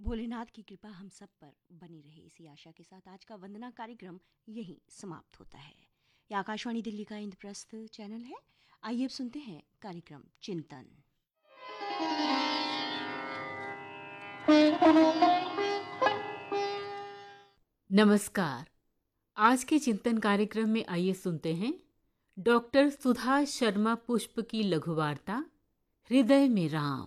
भोलेनाथ की कृपा हम सब पर बनी रहे, इसी आशा के साथ आज का वंदना कार्यक्रम यहीं समाप्त होता है। यह आकाशवाणी दिल्ली का इंद्रप्रस्थ चैनल है। आइए अब सुनते हैं कार्यक्रम चिंतन। नमस्कार। आज के चिंतन कार्यक्रम में आइए सुनते हैं डॉक्टर सुधा शर्मा पुष्प की लघु वार्ता हृदय में राम।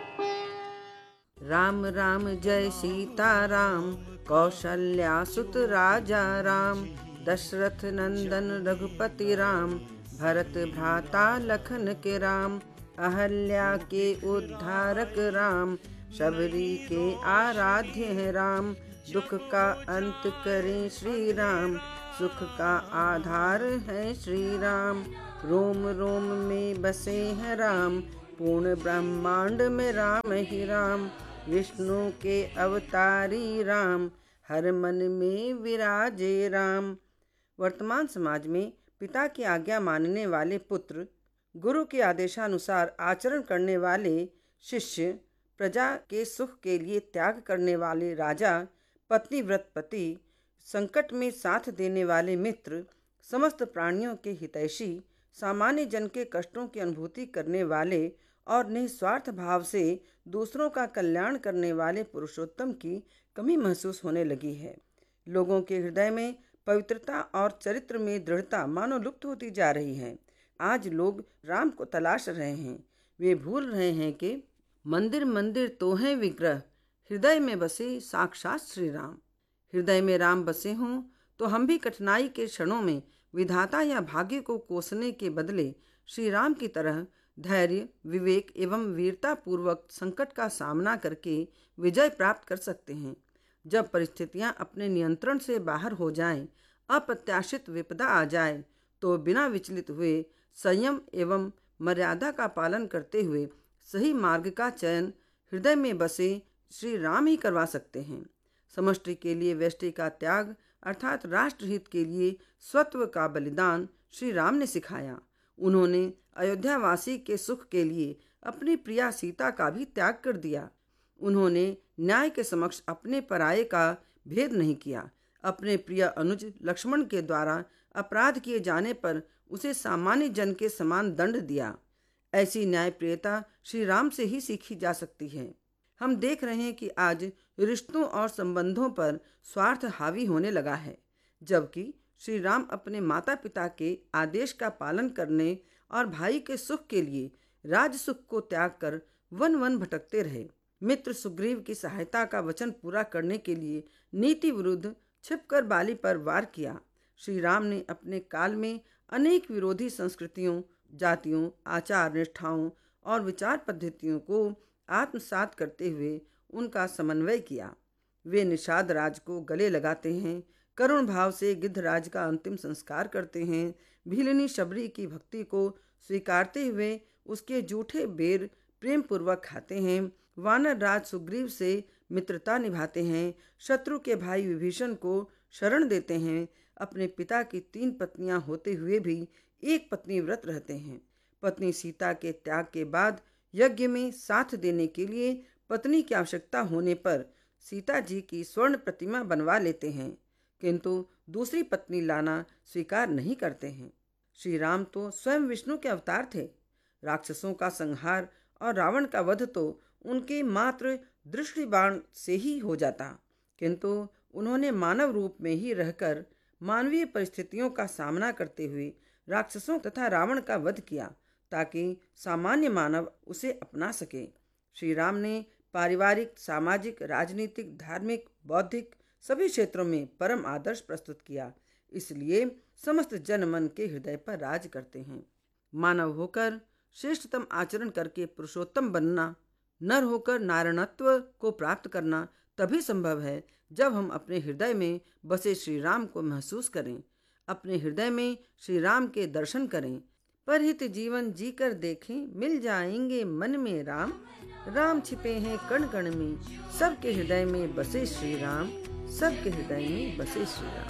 राम राम जय सीता राम, कौशल्या सुत राजा राम, दशरथ नंदन रघुपति राम, भरत भ्राता लखन के राम, अहल्या के उद्धारक राम, शबरी के आराध्य है राम, दुख का अंत करें श्री राम, सुख का आधार है श्री राम, रोम रोम में बसे हैं राम, पूर्ण ब्रह्मांड में राम ही राम, विष्णु के अवतारी राम, हर मन में विराजे राम। वर्तमान समाज में पिता की आज्ञा मानने वाले पुत्र, गुरु के आदेशानुसार आचरण करने वाले शिष्य, प्रजा के सुख के लिए त्याग करने वाले राजा, पत्नी व्रत पति, संकट में साथ देने वाले मित्र, समस्त प्राणियों के हितैषी, सामान्य जन के कष्टों की अनुभूति करने वाले और निस्वार्थ भाव से दूसरों का कल्याण करने वाले पुरुषोत्तम की कमी महसूस होने लगी है। लोगों के हृदय में पवित्रता और चरित्र में दृढ़ता मानो लुप्त होती जा रही है। आज लोग राम को तलाश रहे हैं। वे भूल रहे हैं कि मंदिर मंदिर तो है विग्रह, हृदय में बसे साक्षात श्री राम। हृदय में राम बसे हों तो हम भी कठिनाई के क्षणों में विधाता या भाग्य को कोसने के बदले श्री राम की तरह धैर्य, विवेक एवं वीरता पूर्वक संकट का सामना करके विजय प्राप्त कर सकते हैं। जब परिस्थितियां अपने नियंत्रण से बाहर हो जाएं, अप्रत्याशित विपदा आ जाए, तो बिना विचलित हुए संयम एवं मर्यादा का पालन करते हुए सही मार्ग का चयन हृदय में बसे श्री राम ही करवा सकते हैं। समष्टि के लिए व्यष्टि का त्याग अर्थात राष्ट्रहित के लिए स्वत्व का बलिदान श्री राम ने सिखाया। उन्होंने अयोध्यावासी के सुख के लिए अपनी प्रिया सीता का भी त्याग कर दिया। उन्होंने न्याय के समक्ष अपने पराये का भेद नहीं किया। अपने प्रिय अनुज लक्ष्मण के द्वारा अपराध किए जाने पर उसे सामान्य जन के समान दंड दिया। ऐसी न्यायप्रियता श्री राम से ही सीखी जा सकती है। हम देख रहे हैं कि आज रिश्तों और संबंधों पर स्वार्थ हावी होने लगा है, जबकि श्री राम अपने माता पिता के आदेश का पालन करने और भाई के सुख के लिए राज सुख को त्याग कर वन वन भटकते रहे। मित्र सुग्रीव की सहायता का वचन पूरा करने के लिए नीति विरुद्ध छिपकर बाली पर वार किया। श्री राम ने अपने काल में अनेक विरोधी संस्कृतियों, जातियों, आचार निष्ठाओं और विचार पद्धतियों को आत्मसात करते हुए उनका समन्वय किया। वे निषाद राज को गले लगाते हैं, करुण भाव से गिद्धराज का अंतिम संस्कार करते हैं, भीलनी शबरी की भक्ति को स्वीकारते हुए उसके जूठे बेर प्रेम पूर्वक खाते हैं, वानर राज सुग्रीव से मित्रता निभाते हैं, शत्रु के भाई विभीषण को शरण देते हैं, अपने पिता की 3 पत्नियां होते हुए भी एक पत्नी व्रत रहते हैं। पत्नी सीता के त्याग के बाद यज्ञ में साथ देने के लिए पत्नी की आवश्यकता होने पर सीता जी की स्वर्ण प्रतिमा बनवा लेते हैं, किंतु दूसरी पत्नी लाना स्वीकार नहीं करते हैं। श्री राम तो स्वयं विष्णु के अवतार थे। राक्षसों का संहार और रावण का वध तो उनके मात्र दृष्टि बाण से ही हो जाता, किंतु उन्होंने मानव रूप में ही रहकर मानवीय परिस्थितियों का सामना करते हुए राक्षसों तथा रावण का वध किया, ताकि सामान्य मानव उसे अपना सके। श्री राम ने पारिवारिक, सामाजिक, राजनीतिक, धार्मिक, बौद्धिक सभी क्षेत्रों में परम आदर्श प्रस्तुत किया। इसलिए समस्त जन मन के हृदय पर राज करते हैं। मानव होकर श्रेष्ठतम आचरण करके पुरुषोत्तम बनना, नर होकर नारायणत्व को प्राप्त करना तभी संभव है जब हम अपने हृदय में बसे श्री राम को महसूस करें, अपने हृदय में श्री राम के दर्शन करें। परहित जीवन जी कर देखें, मिल जाएंगे मन में राम, राम छिपे हैं कण कण में, सबके हृदय में बसे श्री राम, सबके हृदय में बसे श्री राम।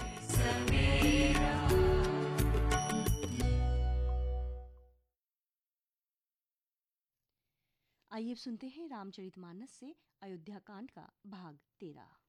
आइए अब सुनते हैं रामचरितमानस से अयोध्या कांड का भाग 13।